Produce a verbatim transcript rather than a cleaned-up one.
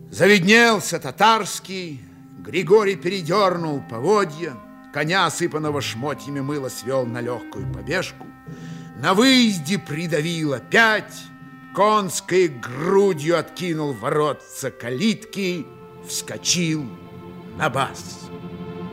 Завиднелся татарский, Григорий передернул поводья, коня, осыпанного шмотьями мыла, свел на легкую побежку, на выезде придавил опять, конской грудью откинул воротца калитки, вскочил на бас.